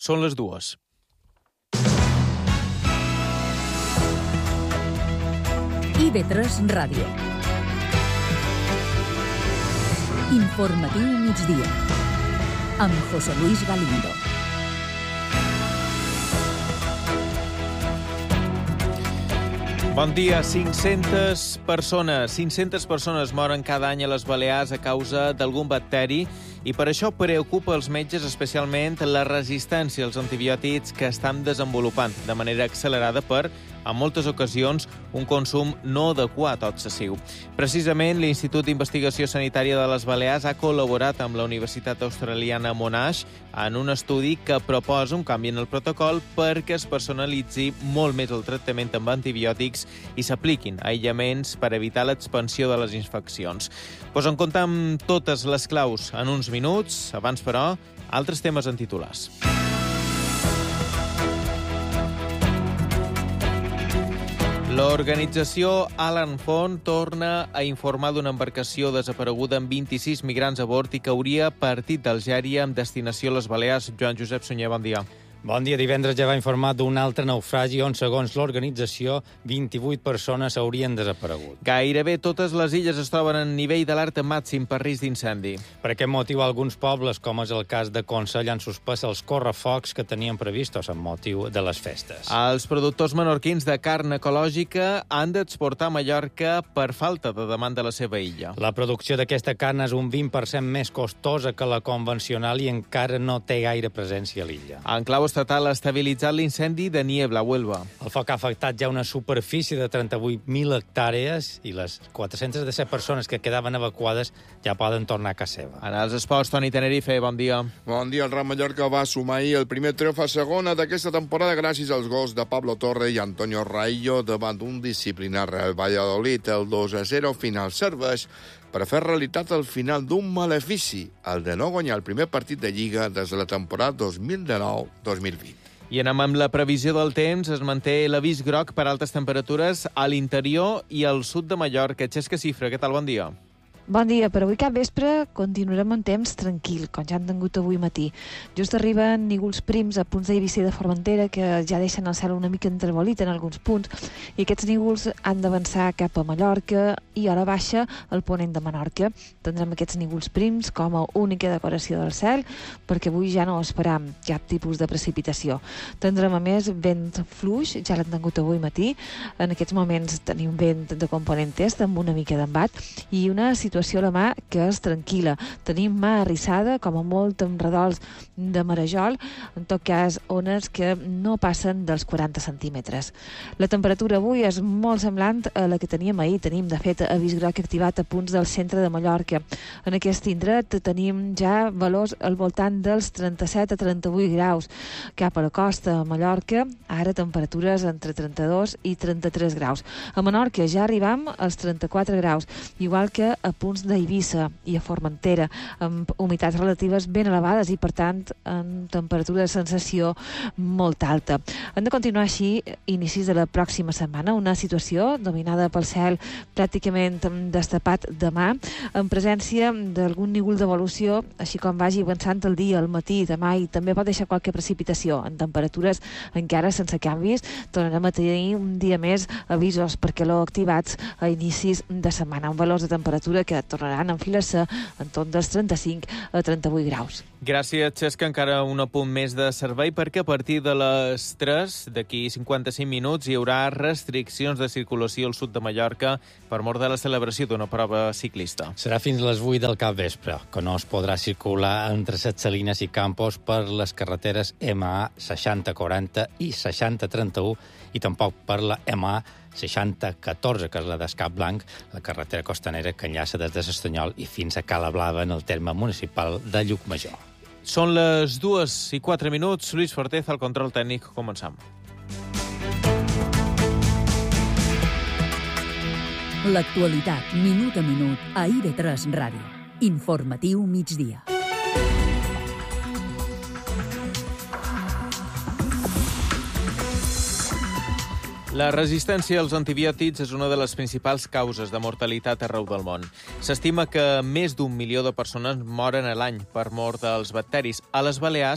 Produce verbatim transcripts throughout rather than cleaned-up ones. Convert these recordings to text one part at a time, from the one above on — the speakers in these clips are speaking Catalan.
Són les dues. I V tres Ràdio. Informatiu migdia. Amb José Luis Galindo. Bon dia. cinc-centes persones. cinc-centes persones moren cada any a les Balears a causa d'algun bacteri i per això preocupa els metges especialment la resistència als antibiòtics que estan desenvolupant de manera accelerada per, en moltes ocasions, un consum no adequat o excessiu. Precisament, l'Institut d'Investigació Sanitària de les Balears ha col·laborat amb la Universitat Australiana Monash en un estudi que proposa un canvi en el protocol perquè es personalitzi molt més el tractament amb antibiòtics i s'apliquin aïllaments per evitar l'expansió de les infeccions. Pues en comptem totes les claus en uns minuts. Abans, però, altres temes en titulars. L'organització Alarm Phone torna a informar d'una embarcació desapareguda amb vint-i-sis migrants a bord i que hauria partit d'Algèria amb destinació a les Balears. Joan Josep Sunyer, bon dia. Bon dia. Divendres ja va informar d'un altre naufragi on, segons l'organització, vint-i-vuit persones haurien desaparegut. Gairebé totes les illes es troben en nivell d'alerta màxim per risc d'incendi. Per aquest motiu, alguns pobles, com és el cas de Consell, han suspès els correfocs que tenien previstos amb motiu de les festes. Els productors menorquins de carn ecològica han d'exportar a Mallorca per falta de demanda a la seva illa. La producció d'aquesta carn és un vint per cent més costosa que la convencional i encara no té gaire presència a l'illa. En clau estatal ha estabilitzat l'incendi de Niebla, a Huelva. El foc ha afectat ja una superfície de trenta-vuit mil hectàrees i les quatre-centes disset persones que quedaven evacuades ja poden tornar a casa seva. En els esports, Toni Tenerife, bon dia. Bon dia. El Real Mallorca va sumar ahir el primer triomf a segona d'aquesta temporada gràcies als gols de Pablo Torre i Antonio Raillo davant un disciplinar Real Valladolid. El dos a zero final serveix per fer realitat el final d'un malefici, el de no guanyar el primer partit de Lliga des de la temporada dos mil dinou dos mil vint. I anem amb la previsió del temps. Es manté l'avís groc per altes temperatures a l'interior i al sud de Mallorca. Xesca Cifra, què tal? Bon dia. Bon dia. Per avui cap vespre continuarem un temps tranquil, com ja han tingut avui matí. Just arriben nígols prims a punts d'Eivissa i de Formentera que ja deixen el cel una mica entrevolit en alguns punts i aquests nígols han d'avançar cap a Mallorca i a la baixa al ponent de Menorca. Tindrem aquests nígols prims com a única decoració del cel perquè avui ja no esperam cap tipus de precipitació. Tindrem a més vent fluix, ja l'han tingut avui matí. En aquests moments tenim vent de component est amb una mica d'embat i una situació situació a la mà que és tranquil·la. Tenim mà arrissada, com a molt amb redols de marejol, en tot cas ones que no passen dels quaranta centímetres. La temperatura avui és molt semblant a la que teníem ahir. Tenim, de fet, avís groc activat a punts del centre de Mallorca. En aquest indret tenim ja valors al voltant dels trenta-set a trenta-vuit graus. Cap a la costa, a Mallorca, ara temperatures entre trenta-dos i trenta-tres graus. A Menorca ja arribam als trenta-quatre graus, igual que a punts d'Eivissa i a Formentera, amb humitats relatives ben elevades i, per tant, en temperatura de sensació molt alta. Han de continuar així inicis de la pròxima setmana, una situació dominada pel cel pràcticament destapat demà, en presència d'algun nígol d'evolució, així com vagi avançant el dia, al matí, demà, i també pot deixar qualque precipitació. En temperatures encara sense canvis, tornarem a tenir un dia més avisos per calor activats a inicis de setmana, amb valors de temperatura que tornaran a enfilar-se entorn dels trenta-cinc a trenta-vuit graus. Gràcies, Xesca. Encara un apunt més de servei perquè a partir de les tres, d'aquí cinquanta-cinc minuts, hi haurà restriccions de circulació al sud de Mallorca per mort de la celebració d'una prova ciclista. Serà fins les vuit del capvespre, que no es podrà circular entre Set Salines i Campos per les carreteres M A seixanta quaranta i seixanta trenta-u i tampoc per la M A seixanta catorze, que és la d'Escap Blanc, la carretera costanera que enllaça des de l'Estanyol i fins a Cala Blava en el terme municipal de Llucmajor. Són les dues i quatre minuts. Luis Forteza, al control tècnic. Comencem. L'actualitat, minut a minut, a I V tres Ràdio. Informatiu migdia. La resistència als antibiòtics és una de les principals causes de mortalitat arreu del món. S'estima que més d'un milió de persones moren a l'any per mort dels bacteris. A les Balears,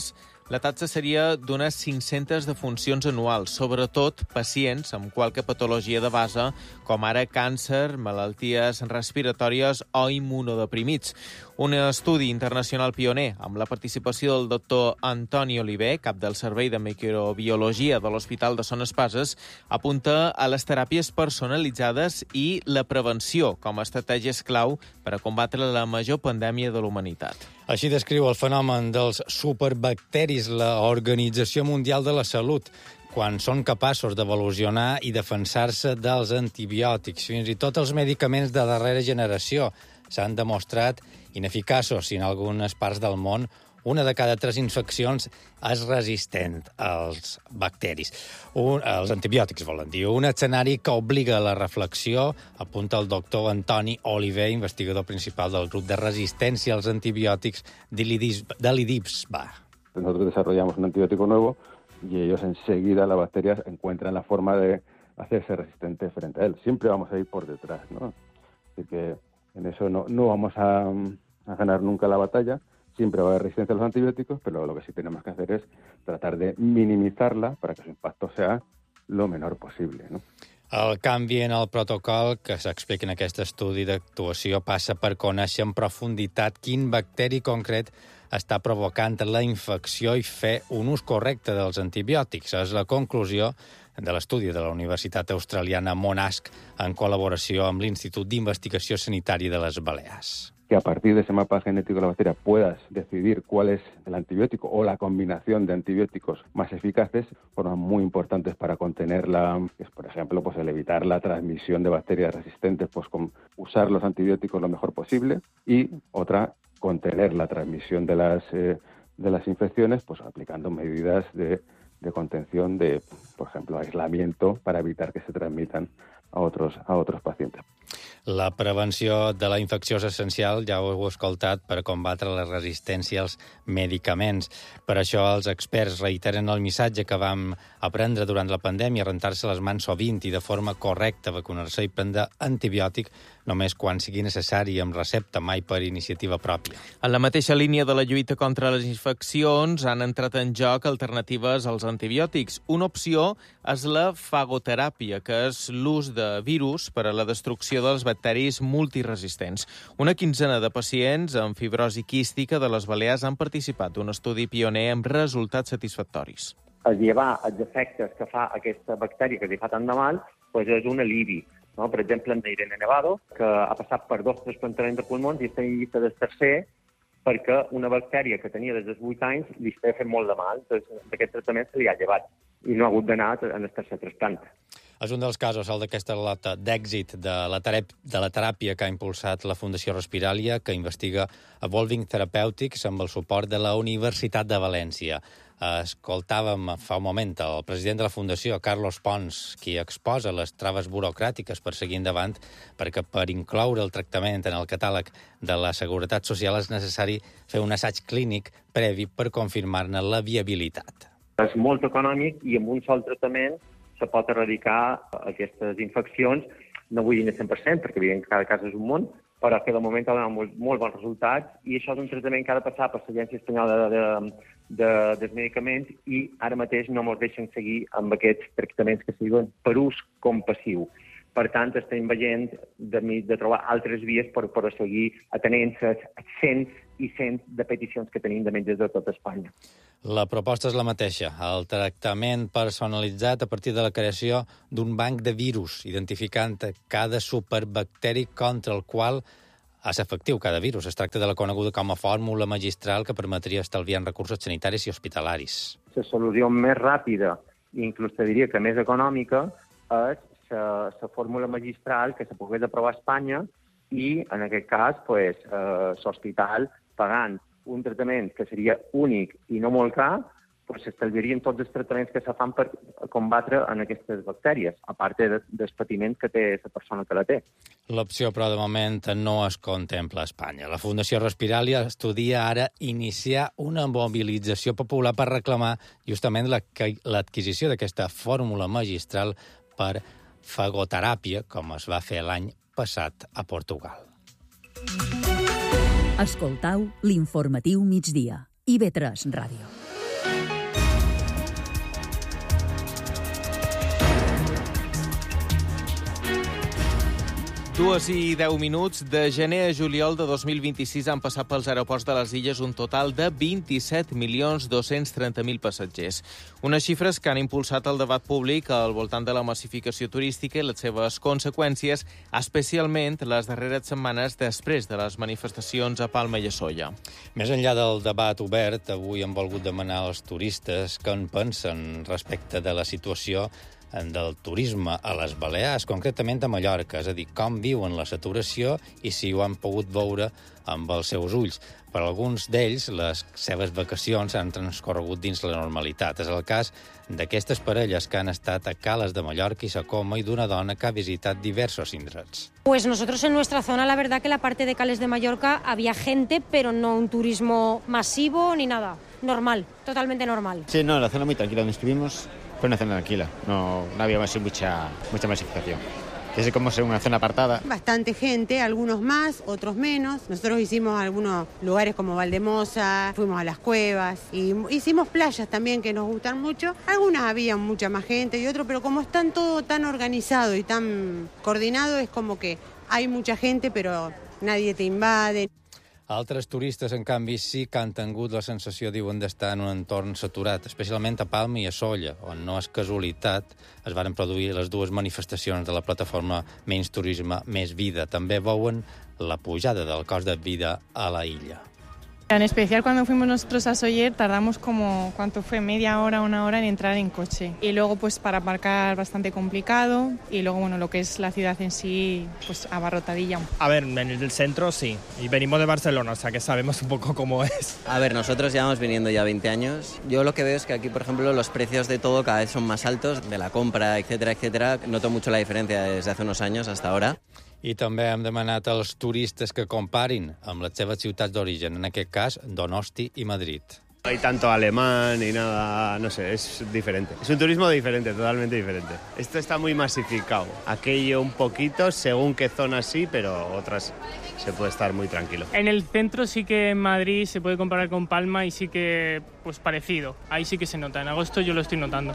La taxa seria d'unes cinc-centes defuncions anuals, sobretot pacients amb qualque patologia de base, com ara càncer, malalties respiratòries o immunodeprimits. Un estudi internacional pioner, amb la participació del doctor Antoni Oliver, cap del Servei de Microbiologia de l'Hospital de Son Espases, apunta a les teràpies personalitzades i la prevenció com a estratègies clau per a combatre la major pandèmia de l'humanitat. Així descriu el fenomen dels superbacteris la Organització Mundial de la Salut, quan són capaços d'evolucionar i defensar-se dels antibiòtics. Fins i tot els medicaments de darrera generació s'han demostrat ineficaços i en algunes parts del món una de cada tres infeccions és resistent als bacteris, un, als antibiòtics, volen dir. Un escenari que obliga a la reflexió, apunta el doctor Antoni Oliver, investigador principal del grup de resistència als antibiòtics de l'IDIPSBA. Nosotros desarrollamos un antibiótico nuevo y ellos enseguida, la bacteria, encuentran la forma de hacerse resistente frente a él. Siempre vamos a ir por detrás, ¿no? Así que en eso no, no vamos a, a ganar nunca la batalla. Siempre va a haber resistencia a los antibióticos, pero lo que sí tenemos que hacer es tratar de minimizarla para que su impacto sea lo menor posible, ¿no? El canvi en el protocol que s'explica en aquest estudi d'actuació passa per conèixer en profunditat quin bacteri concret està provocant la infecció i fer un ús correcte dels antibiòtics. És la conclusió de l'estudi de la Universitat Australiana Monash en col·laboració amb l'Institut d'Investigació Sanitària de les Balears. Que a partir de ese mapa genético de la bacteria puedas decidir cuál es el antibiótico o la combinación de antibióticos más eficaces, fueron muy importantes para contenerla, pues, por ejemplo, pues el evitar la transmisión de bacterias resistentes, pues con usar los antibióticos lo mejor posible, y otra, contener la transmisión de las, eh, de las infecciones, pues aplicando medidas de, de contención de, por ejemplo, aislamiento para evitar que se transmitan a otros, a otros pacientes. La prevenció de la infecció és essencial, ja ho heu escoltat, per combatre la resistència als medicaments. Per això els experts reiteren el missatge que vam aprendre durant la pandèmia, rentar-se les mans sovint i de forma correcta, vacunar-se i prendre antibiòtic només quan sigui necessari, amb recepta, mai per iniciativa pròpia. En la mateixa línia de la lluita contra les infeccions han entrat en joc alternatives als antibiòtics. Una opció és la fagoteràpia, que és l'ús de virus per a la destrucció dels bacteris multiresistents. Una quinzena de pacients amb fibrosi quística de les Balears han participat d'un estudi pioner amb resultats satisfactoris. El llevar els efectes que fa aquesta bactèria que li fa tant de mal, doncs és un alivi. No? Per exemple, en Irene Nevado, que ha passat per dos trasplantaments de pulmons i està en llista del tercer perquè una bactèria que tenia des dels vuit anys li estava fent molt de mal. D'aquest tractament se li ha llevat i no ha hagut d'anar en el tercer trasplant. És un dels casos, el d'aquesta lota d'èxit de la, de la teràpia que ha impulsat la Fundació Respiràlia, que investiga Evolving Therapeutics amb el suport de la Universitat de València. Escoltàvem fa un moment el president de la Fundació, Carlos Pons, qui exposa les traves burocràtiques per seguir endavant, perquè per incloure el tractament en el catàleg de la Seguretat Social és necessari fer un assaig clínic previ per confirmar-ne la viabilitat. És molt econòmic i amb un sol tractament se pot erradicar aquestes infeccions. No vull dir el cent per cent, perquè evidentment cada cas és un món, però que de moment ha donat molt, molt bons resultats i això és un tractament que ha de passar per l'Agència Espanyola de, de, de, dels Medicaments i ara mateix no ens deixen seguir amb aquests tractaments que siguen per ús compassiu. Per tant, estem veient de, de trobar altres vies per, per seguir atenent les cents i cents de peticions que tenim de metges de tot Espanya. La proposta és la mateixa, el tractament personalitzat a partir de la creació d'un banc de virus, identificant cada superbacteri contra el qual és efectiu cada virus. Es tracta de la coneguda com a fórmula magistral que permetria estalviar recursos sanitaris i hospitalaris. La solució més ràpida, i inclús te diria que més econòmica, és la fórmula magistral que se pogués aprovar a Espanya i, en aquest cas, pues, eh, l'hospital pagant un tractament que seria únic i no molt car, pues, s'estalviarien tots els tractaments que se fan per combatre en aquestes bactèries, a part de, dels patiments que té la persona que la té. L'opció, però, de moment no es contempla a Espanya. La Fundació Respiràlia estudia ara iniciar una mobilització popular per reclamar justament l'adquisició d'aquesta fórmula magistral per fagoteràpia, com es va fer l'any passat a Portugal. Escoltau l'informatiu migdia. I V tres Ràdio. Dues i deu minuts. De gener a juliol de dos mil vint-i-sis han passat pels aeroports de les Illes un total de vint-i-set milions dos-cents trenta mil passatgers. Unes xifres que han impulsat el debat públic al voltant de la massificació turística i les seves conseqüències, especialment les darreres setmanes després de les manifestacions a Palma i a Sóller. Més enllà del debat obert, avui hem volgut demanar als turistes què en pensen respecte de la situació del turisme a les Balears, concretament a Mallorca, és a dir, com viuen la saturació i si ho han pogut veure amb els seus ulls. Per alguns d'ells, les seves vacacions han transcorregut dins la normalitat. És el cas d'aquestes parelles que han estat a Cales de Mallorca i Sa Coma i d'una dona que ha visitat diversos indrets. Pues nosotros en nuestra zona, la verdad que la parte de Cales de Mallorca había gente, pero no un turismo masivo ni nada. Normal, totalmente normal. Sí, no, la zona muy tranquila donde estuvimos. Fue una zona tranquila, no, no había así mucha, mucha masificación. Es como ser una zona apartada. Bastante gente, algunos más, otros menos. Nosotros hicimos algunos lugares como Valdemosa, fuimos a las cuevas y hicimos playas también que nos gustan mucho. Algunas había mucha más gente y otros, pero como están todo tan organizado y tan coordinado, es como que hay mucha gente, pero nadie te invade. Altres turistes, en canvi, sí que han tingut la sensació, diuen, d'estar en un entorn saturat, especialment a Palma i a Sóller, on no és casualitat, es varen produir les dues manifestacions de la plataforma Menys Turisme, Més Vida. També veuen la pujada del cost de vida a la illa. En especial cuando fuimos nosotros a Sóller tardamos como, ¿cuánto fue? Media hora, una hora en entrar en coche. Y luego pues para aparcar bastante complicado y luego bueno, lo que es la ciudad en sí, pues abarrotadilla. A ver, en el centro sí. Y venimos de Barcelona, o sea que sabemos un poco cómo es. A ver, nosotros llevamos viniendo ya veinte años. Yo lo que veo es que aquí, por ejemplo, los precios de todo cada vez son más altos, de la compra, etcétera, etcétera. Noto mucho la diferencia desde hace unos años hasta ahora. I també hem demanat als turistes que comparin amb les seves ciutats d'origen, en aquest cas, Donosti i Madrid. No hay tanto alemán ni nada, no sé, es diferente. Es un turismo diferente, totalmente diferente. Esto está muy masificado. Aquello un poquito, según qué zona sí, pero otras se puede estar muy tranquilo. En el centro sí que en Madrid se puede comparar con Palma y sí que, pues parecido. Ahí sí que se nota. En agosto yo lo estoy notando.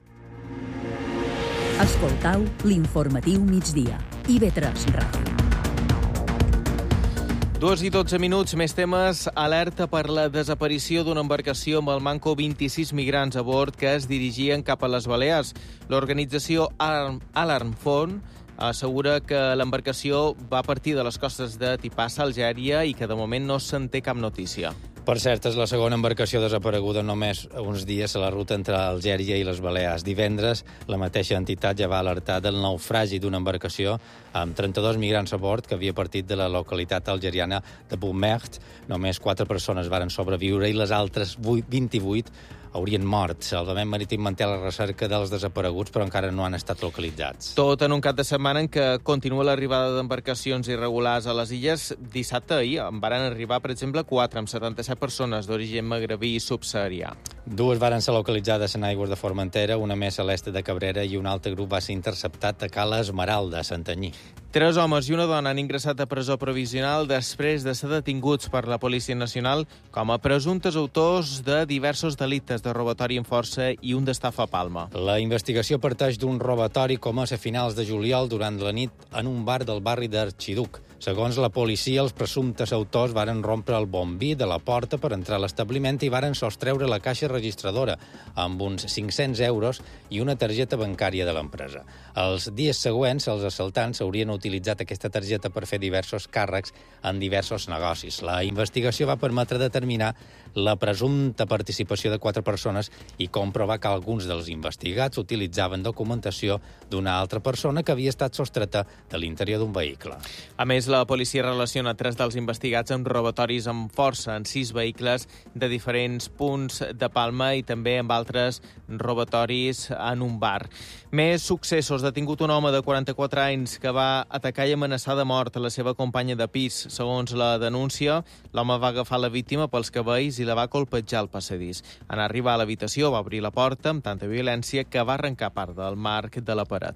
Escoltau l'informatiu migdia. I ve tres Ràdio. Dos i dotze minuts, més temes. Alerta per la desaparició d'una embarcació amb el manco vint-i-sis migrants a bord que es dirigien cap a les Balears. L'organització Alarm Phone assegura que l'embarcació va partir de les costes de Tipassa, Algèria, i que de moment no se'n té cap notícia. Per cert, és la segona embarcació desapareguda només uns dies a la ruta entre Algèria i les Balears. Divendres, la mateixa entitat ja va alertar del naufragi d'una embarcació amb trenta-dos migrants a bord que havia partit de la localitat algeriana de Boumert. Només quatre persones varen sobreviure i les altres vint-i-vuit haurien mort. El Salvament Marítim manté la recerca dels desapareguts, però encara no han estat localitzats. Tot en un cap de setmana en què continua l'arribada d'embarcacions irregulars a les illes. Dissabte, ahir, en varen arribar, per exemple, quatre, amb setanta-set persones d'origen magrebí i subsaharià. Dues varen ser localitzades en aigües de Formentera, una més a l'est de Cabrera i un altre grup va ser interceptat a Cala Esmeralda, a Santanyí. Tres homes i una dona han ingressat a presó provisional després de ser detinguts per la Policia Nacional com a presumptes autors de diversos delictes de robatori amb força i un d'estafa a Palma. La investigació parteix d'un robatori comès a finals de juliol durant la nit en un bar del barri d'Arxiduc. Segons la policia, els presumptes autors varen rompre el bombí de la porta per entrar a l'establiment i varen sostreure la caixa registradora amb uns cinc-cents euros i una targeta bancària de l'empresa. Els dies següents, els assaltants haurien utilitzat aquesta targeta per fer diversos càrrecs en diversos negocis. La investigació va permetre determinar la presumpta participació de quatre persones i comprovar que alguns dels investigats utilitzaven documentació d'una altra persona que havia estat sostreta de l'interior d'un vehicle. A més, la policia relaciona tres dels investigats amb robatoris amb força en sis vehicles de diferents punts de Palma i també amb altres robatoris en un bar. Més successos. Detingut un home de quaranta-quatre anys que va atacar i amenaçar de mort a la seva companya de pis. Segons la denúncia, l'home va agafar la víctima pels cabells i la va colpejar al passadís. En arribar a l'habitació va obrir la porta amb tanta violència que va arrencar part del marc de la paret.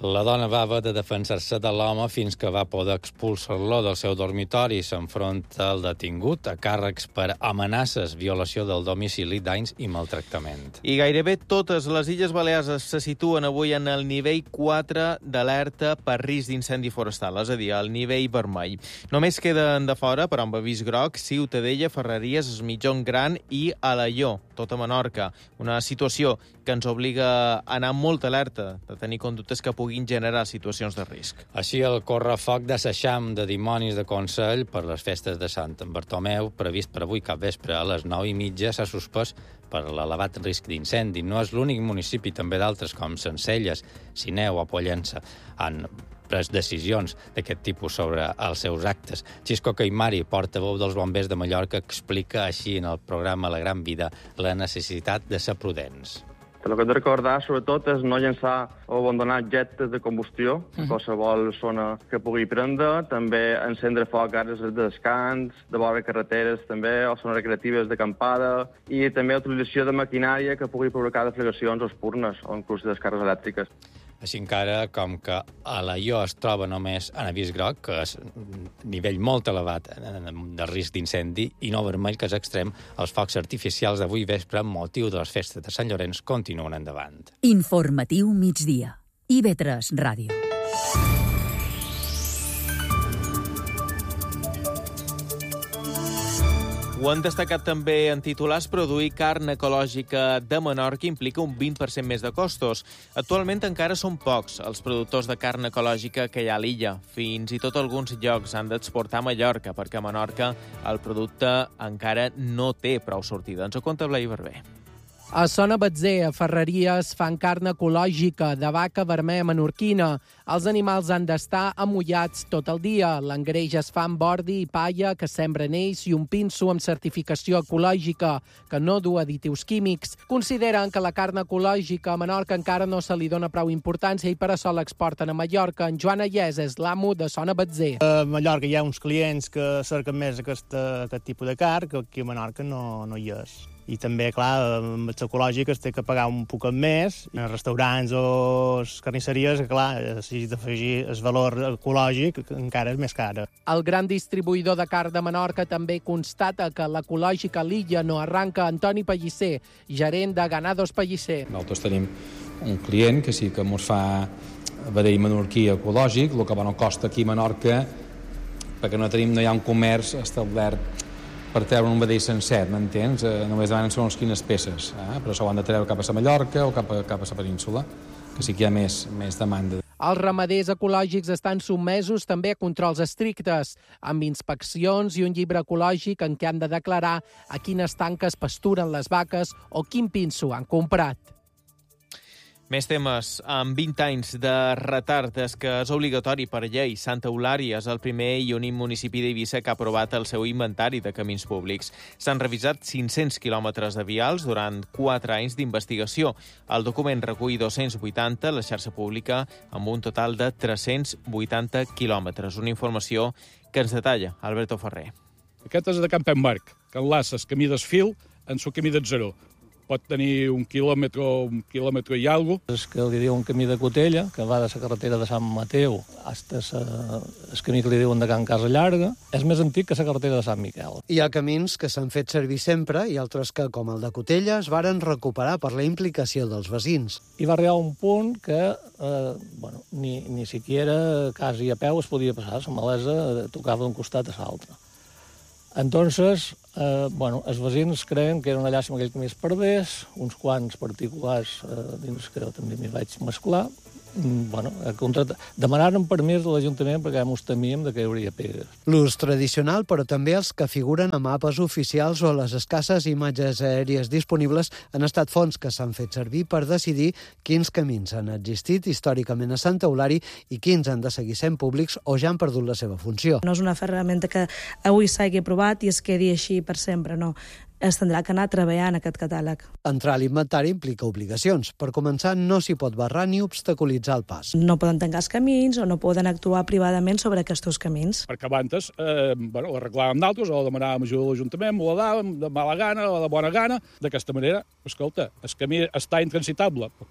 La dona va haver de defensar-se de l'home fins que va poder expulsar-lo del seu dormitori. S'enfronta al detingut a càrrecs per amenaces, violació del domicili, danys i maltractament. I gairebé totes les Illes Balears se situen avui en el nivell quatre d'alerta per risc d'incendi forestal, és a dir, el nivell vermell. Només queden de fora, però amb avís groc, Ciutadella, Ferreries, Es Migjorn Gran i Alaior, tota Menorca. Una situació que ens obliga a anar molt alerta, de tenir conductes que puguin generar situacions de risc. Així, el correfoc de Seixam de Dimonis de Consell per les festes de Sant Bartomeu, previst per avui cap vespre a les nou i mitja, s'ha suspès per l'elevat risc d'incendi. No és l'únic municipi, també d'altres com Sencelles, Sineu o Pollença han pres decisions d'aquest tipus sobre els seus actes. Xisco Caimari, portaveu dels bombers de Mallorca, explica així en el programa La Gran Vida la necessitat de ser prudents. El que hem de recordar, sobretot, és no llançar o abandonar objectes de combustió, uh-huh. qualsevol zona que pugui prendre, també encendre foc a àrees de descans, de vora carreteres, també, o zones recreatives d'acampada, i també utilització de maquinària que pugui provocar deflagracions o espurnes, o inclús descàrregues elèctriques. Així encara, com que Alaior es troba només en avís groc, que és un nivell molt elevat de risc d'incendi, i no vermell, que és extrem, els focs artificials d'avui vespre, amb motiu de les festes de Sant Llorenç, continuen endavant. Informatiu migdia. I V tres Ràdio. Ho han destacat també en titulars. Produir carn ecològica de Menorca implica un vint per cent més de costos. Actualment encara són pocs els productors de carn ecològica que hi ha a l'illa. Fins i tot alguns llocs han d'exportar a Mallorca, perquè a Menorca el producte encara no té prou sortida. Ens ho conta Blai Barber. A Sona Batzer, a Ferreries, fan carn ecològica de vaca vermella menorquina. Els animals han d'estar amullats tot el dia. L'engreix es fa amb ordi i palla que sembren ells i un pinso amb certificació ecològica, que no du additius químics. Consideren que la carn ecològica a Menorca encara no se li dona prou importància i per això l'exporten a Mallorca. En Joan Ayés és l'amo de Sona Batzer. A Mallorca hi ha uns clients que cerquen més aquest, aquest tipus de carn, que aquí a Menorca no, no hi és. I també, clar, amb els ecològics es té que pagar un poc més. En restaurants o carnisseries, clar, si has d'afegir el valor ecològic, encara és més cara. El gran distribuïdor de carn de Menorca també constata que l'ecològica a l'illa no arranca. Antoni Pellicer, gerent de Ganados Pellicer. Nosaltres tenim un client que sí que ens fa vedell menorquí ecològic, el que no costa aquí a Menorca, perquè no tenim, no hi ha un comerç establert per treure un vedell sencer, m'entens? Eh, només demanen segons quines peces, eh? Però això ho han de treure cap a la Mallorca o cap a, cap a la península, que sí que hi ha més, més demanda. Els ramaders ecològics estan sotmesos també a controls estrictes, amb inspeccions i un llibre ecològic en què han de declarar a quines tanques pasturen les vaques o quin pinso han comprat. Més temes. Amb vint anys de retard des que és obligatori per llei, Santa Eulària és el primer i únic municipi d'Eivissa que ha aprovat el seu inventari de camins públics. S'han revisat cinc-cents quilòmetres de vials durant quatre anys d'investigació. El document recull dos-cents vuitanta, la xarxa pública, amb un total de tres-cents vuitanta quilòmetres. Una informació que ens detalla Alberto Ferrer. Aquest és de Campenmarc, que enlaça el camí d'Esfil en el camí del Zero. Pot tenir un quilòmetre o un quilòmetre i alguna cosa. És que li diuen camí de Cotella, que va de la carretera de Sant Mateu fins el camí que li diuen de Can Casa Llarga. És més antic que la carretera de Sant Miquel. Hi ha camins que s'han fet servir sempre i altres que, com el de Cotella, es varen recuperar per la implicació dels veïns. I va arribar un punt que eh, bueno, ni, ni siquiera quasi a peu es podia passar. La malesa tocava d'un costat a l'altre. Entonces, eh, bueno, els veïns creien que era una llàstima que aquell camí es perdés, uns quants particulars eh, dins que també m'hi vaig mesclar. Mm, bueno, demanaren permís de l'Ajuntament perquè ens temíem que hi hauria pegues. L'ús tradicional, però també els que figuren a mapes oficials o les escasses imatges aèries disponibles han estat fonts que s'han fet servir per decidir quins camins han existit històricament a Santa Eulària i quins han de seguir sent públics o ja han perdut la seva funció. No és una ferramenta que avui s'hagi aprovat i es quedi així per sempre, no. Es tindrà que anar treballant aquest catàleg. Entrar a l'inventari implica obligacions. Per començar, no s'hi pot barrar ni obstaculitzar el pas. No poden tancar els camins o no poden actuar privadament sobre aquests camins. Perquè abans eh, bueno, ho arreglàvem d'altres o demanàvem ajuda a l'Ajuntament, ho la dàvem de mala gana o de bona gana. D'aquesta manera, escolta, el camí està intransitable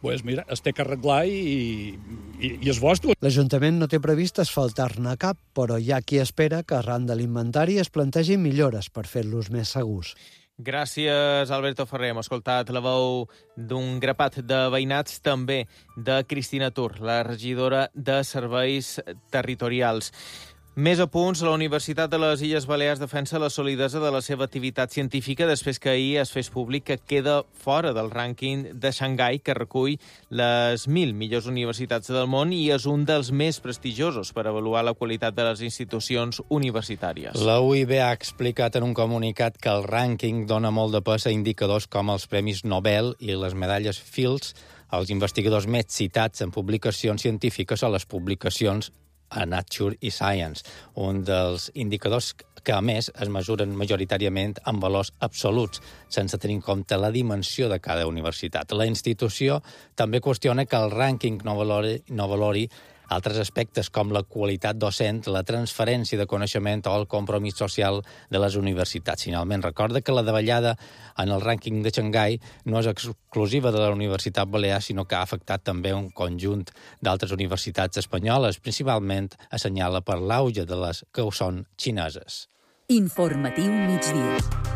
pues mira, es té que arreglar i, i, i és vostre. L'Ajuntament no té previst asfaltar-ne cap, però hi ha qui espera que arran de l'inventari es plantegin millores per fer-los més segurs. Gràcies, Alberto Ferrer. Hem escoltat la veu d'un grapat de veïnats, també de Cristina Tur, la regidora de Serveis Territorials. Més apunts, la Universitat de les Illes Balears defensa la solidesa de la seva activitat científica després que ahir es fes públic que queda fora del rànquing de Xangai, que recull les mil millors universitats del món i és un dels més prestigiosos per avaluar la qualitat de les institucions universitàries. La U I B ha explicat en un comunicat que el rànquing dona molt de pes a indicadors com els Premis Nobel i les medalles Fields, els investigadors més citats en publicacions científiques o les publicacions a Nature i Science, un dels indicadors que, a més, es mesuren majoritàriament en valors absoluts, sense tenir en compte la dimensió de cada universitat. La institució també qüestiona que el rànquing no valori, no valori altres aspectes com la qualitat docent, la transferència de coneixement o el compromís social de les universitats. Finalment, recorda que la davallada en el rànquing de Xangai no és exclusiva de la Universitat Balear, sinó que ha afectat també un conjunt d'altres universitats espanyoles, principalment assenyala per l'auge de les que ho són xineses. Informatiu migdia.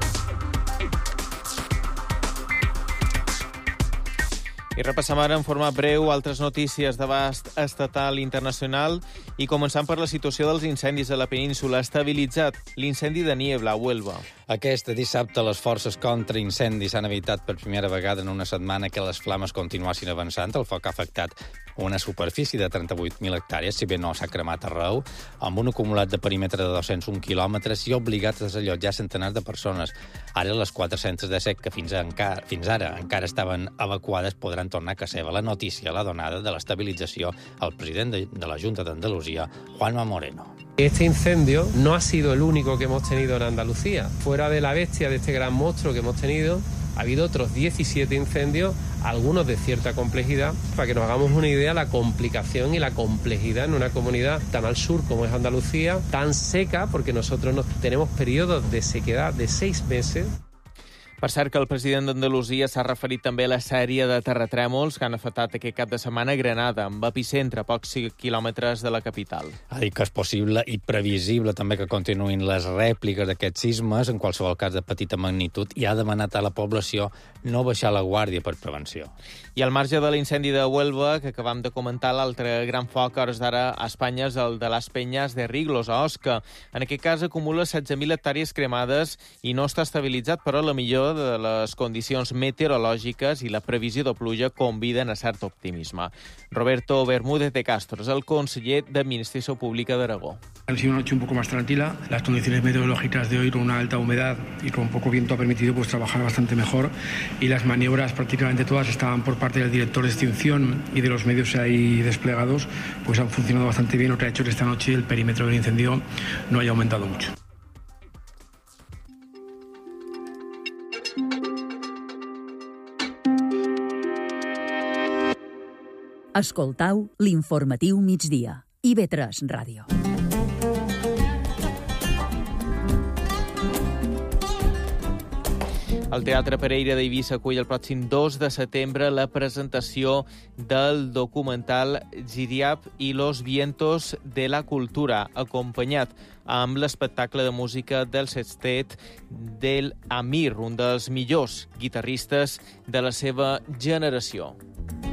I repassem ara en format breu altres notícies d'abast estatal i internacional i començant per la situació dels incendis a la península. Ha estabilitzat l'incendi de Niebla, a Huelva. Aquest dissabte les forces contra incendis han evitat per primera vegada en una setmana que les flames continuassin avançant. El foc ha afectat una superfície de trenta-vuit mil hectàrees, si bé no s'ha cremat arreu, amb un acumulat de perímetre de dos-cents un quilòmetres i obligat a desallotjar centenars de persones. Ara les quatre-centes disset que fins, encara, fins ara encara estaven evacuades podran tornar a casa seva. La notícia l'ha donada de l'estabilització al president de, de la Junta d'Andalusia, Juanma Moreno. Este incendio no ha sido el único que hemos tenido en Andalucía. Fuera de la bestia, de este gran monstruo que hemos tenido, ha habido otros diecisiete incendios, algunos de cierta complejidad. Para que nos hagamos una idea, la complicación y la complejidad en una comunidad tan al sur como es Andalucía, tan seca, porque nosotros no, tenemos periodos de sequedad de seis meses. Per cert que el president d'Andalusia s'ha referit també a la sèrie de terratrèmols que han afectat aquest cap de setmana a Granada, amb epicentre a pocs quilòmetres de la capital. Ha dit que és possible i previsible també que continuïn les rèpliques d'aquests sismes, en qualsevol cas de petita magnitud, i ha demanat a la població no baixar la guàrdia per prevenció. I al marge de l'incendi de Huelva, que acabam de comentar, l'altre gran foc a hores d'ara a Espanya és el de les Penyes de Riglos, a Osca. En aquest cas acumula setze mil hectàrees cremades i no està estabilitzat, però la millor de les condicions meteorològiques i la previsió de pluja conviden a cert optimisme. Roberto Bermúdez de Castro és el conseller d'Administració Pública d'Aragó. Ha sido una noche un poco más tranquila. Las condiciones meteorológicas de hoy, con una alta humedad y con poco viento, ha permitido pues trabajar bastante mejor, y las maniobras prácticamente todas estaban por parte del director de extinción y de los medios ahí desplegados, pues han funcionado bastante bien, lo que ha hecho que esta noche el perímetro del incendio no haya aumentado mucho. Escoltau l'informatiu migdia. I V tres Ràdio. El Teatre Pereira d'Eivissa acull el pròxim dos de setembre la presentació del documental Giriab i los vientos de la cultura, acompanyat amb l'espectacle de música del sextet del Amir, un dels millors guitarristes de la seva generació.